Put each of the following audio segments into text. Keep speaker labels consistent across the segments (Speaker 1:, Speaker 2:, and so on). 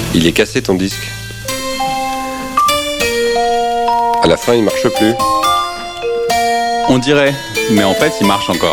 Speaker 1: Il est cassé ton disque. À la fin, il marche plus.
Speaker 2: On dirait, mais en fait, il marche encore.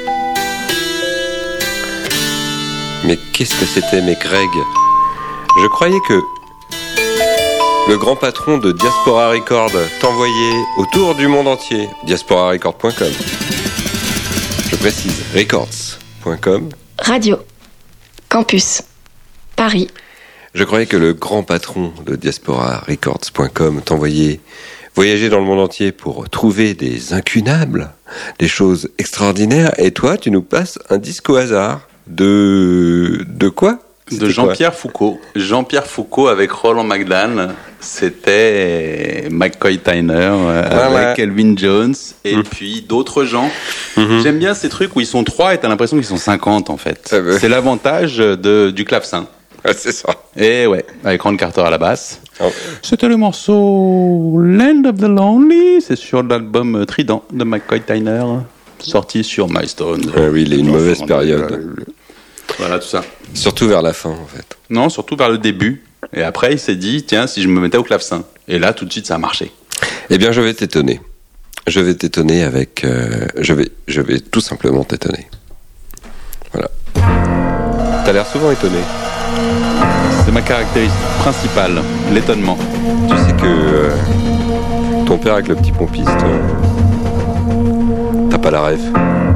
Speaker 1: Mais qu'est-ce que c'était, mes Greg? Je croyais que le grand patron de Diaspora Record t'envoyait autour du monde entier. diasporarecord.com. Je précise, records.com.
Speaker 3: Radio. Campus. Paris.
Speaker 1: Je croyais que le grand patron de diasporarecords.com t'envoyait voyager dans le monde entier pour trouver des incunables, des choses extraordinaires. Et toi, tu nous passes un disque au hasard. De quoi?
Speaker 2: De Jean-Pierre Foucault. Jean-Pierre Foucault avec Roland McDan. C'était McCoy Tyner avec Kelvin Jones et puis d'autres gens. J'aime bien ces trucs où ils sont 3 et t'as l'impression qu'ils sont 50 en fait. C'est l'avantage du clavecin.
Speaker 1: Ah, c'est ça.
Speaker 2: Et ouais, avec Ron Carter à la basse.
Speaker 1: Oh.
Speaker 2: C'était le morceau Land of the Lonely. C'est sur l'album Trident de McCoy Tyner, sorti sur Milestone.
Speaker 1: Ah oui, il est une mauvaise période.
Speaker 2: Voilà, tout ça.
Speaker 1: Surtout vers la fin, en fait.
Speaker 2: Non, surtout vers le début. Et après, il s'est dit, tiens, si je me mettais au clavecin. Et là, tout de suite, ça a marché.
Speaker 1: Eh bien, je vais t'étonner. Je vais t'étonner avec... je vais tout simplement t'étonner. Voilà. T'as l'air souvent étonné.
Speaker 2: C'est ma caractéristique principale, l'étonnement.
Speaker 1: Tu sais que ton père avec le petit pompiste, t'as pas la rêve.